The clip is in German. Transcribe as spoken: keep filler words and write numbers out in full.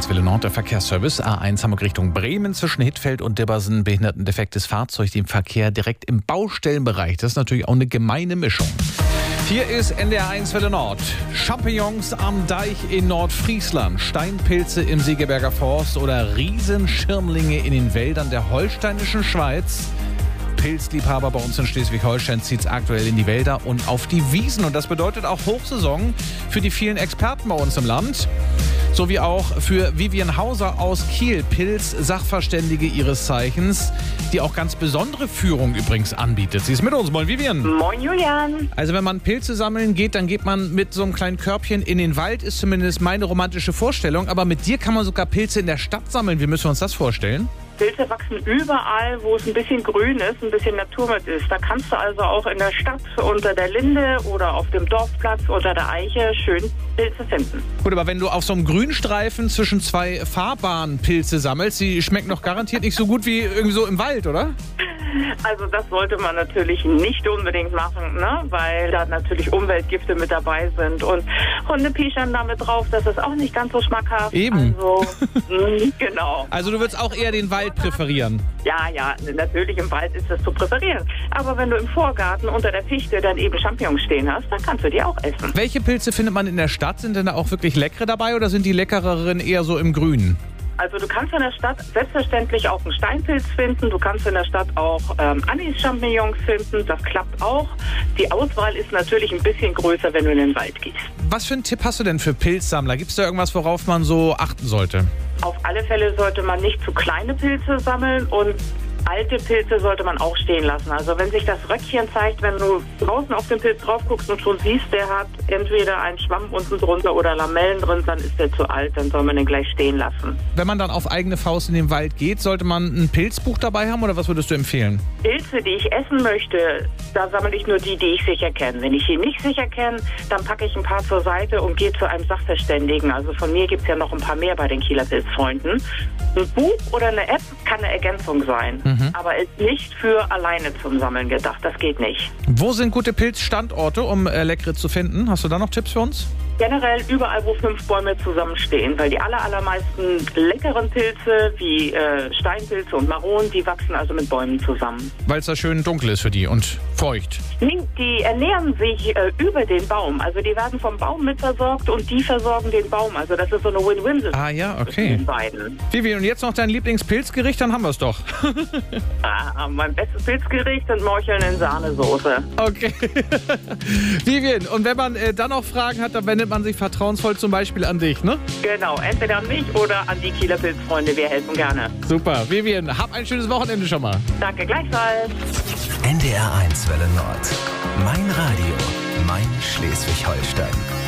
Welle Nord, der Verkehrsservice. A eins Hamburg Richtung Bremen zwischen Hittfeld und Dibbersen. Behindertendefektes Fahrzeug, dem Verkehr direkt im Baustellenbereich. Das ist natürlich auch eine gemeine Mischung. Hier ist N D R eins Welle Nord. Champignons am Deich in Nordfriesland, Steinpilze im Segeberger Forst oder Riesenschirmlinge in den Wäldern der holsteinischen Schweiz. Pilzliebhaber bei uns in Schleswig-Holstein zieht es aktuell in die Wälder und auf die Wiesen. Und das bedeutet auch Hochsaison für die vielen Experten bei uns im Land. Sowie auch für Vivian Hauser aus Kiel, Pilz-Sachverständige ihres Zeichens, die auch ganz besondere Führung übrigens anbietet. Sie ist mit uns. Moin, Vivian. Moin, Julian. Also wenn man Pilze sammeln geht, dann geht man mit so einem kleinen Körbchen in den Wald, ist zumindest meine romantische Vorstellung. Aber mit dir kann man sogar Pilze in der Stadt sammeln. Wie müssen wir uns das vorstellen? Pilze wachsen überall, wo es ein bisschen grün ist, ein bisschen Natur mit ist. Da kannst du also auch in der Stadt unter der Linde oder auf dem Dorfplatz unter der Eiche schön Pilze finden. Gut, aber wenn du auf so einem Grünstreifen zwischen zwei Fahrbahnen Pilze sammelst, die schmecken doch garantiert nicht so gut wie irgendwie so im Wald, oder? Also das sollte man natürlich nicht unbedingt machen, ne? Weil da natürlich Umweltgifte mit dabei sind und Hunde pischern damit drauf, das ist auch nicht ganz so schmackhaft. Eben. Also, mh, genau. Also du würdest auch eher den Wald präferieren? Ja, ja, natürlich im Wald ist das zu präferieren. Aber wenn du im Vorgarten unter der Fichte dann eben Champignons stehen hast, dann kannst du die auch essen. Welche Pilze findet man in der Stadt? Sind denn da auch wirklich leckere dabei oder sind die leckereren eher so im Grünen? Also du kannst in der Stadt selbstverständlich auch einen Steinpilz finden. Du kannst in der Stadt auch ähm, Anis-Champignons finden. Das klappt auch. Die Auswahl ist natürlich ein bisschen größer, wenn du in den Wald gehst. Was für einen Tipp hast du denn für Pilzsammler? Gibt es da irgendwas, worauf man so achten sollte? Auf alle Fälle sollte man nicht zu kleine Pilze sammeln und alte Pilze sollte man auch stehen lassen. Also wenn sich das Röckchen zeigt, wenn du draußen auf den Pilz drauf guckst und schon siehst, der hat entweder einen Schwamm unten drunter oder Lamellen drin, dann ist der zu alt, dann soll man den gleich stehen lassen. Wenn man dann auf eigene Faust in den Wald geht, sollte man ein Pilzbuch dabei haben oder was würdest du empfehlen? Pilze, die ich essen möchte, da sammle ich nur die, die ich sicher kenne. Wenn ich die nicht sicher kenne, dann packe ich ein paar zur Seite und gehe zu einem Sachverständigen. Also von mir gibt es ja noch ein paar mehr bei den Kieler Pilzfreunden. Ein Buch oder eine App kann eine Ergänzung sein. Mhm. Aber ist nicht für alleine zum Sammeln gedacht. Das geht nicht. Wo sind gute Pilzstandorte, um äh, leckere zu finden? Hast du da noch Tipps für uns? Generell überall, wo fünf Bäume zusammenstehen, weil die aller, allermeisten leckeren Pilze wie äh, Steinpilze und Maronen, die wachsen also mit Bäumen zusammen. Weil es da schön dunkel ist für die und feucht. Nee, die ernähren sich äh, über den Baum. Also die werden vom Baum mitversorgt und die versorgen den Baum. Also das ist so eine Win-Win-Situation. Ah ja, okay. Zwischen den beiden. Vivi, und jetzt noch dein Lieblingspilzgericht, dann haben wir es doch. ah, mein bestes Pilzgericht sind Morcheln in Sahnesoße. Okay. Vivian, und wenn man äh, dann noch Fragen hat, dann wendet man sich vertrauensvoll zum Beispiel an dich, ne? Genau, entweder an mich oder an die Kieler Pilzfreunde. Wir helfen gerne. Super. Vivian, hab ein schönes Wochenende schon mal. Danke, gleichfalls. N D R eins Welle Nord. Mein Radio, mein Schleswig-Holstein.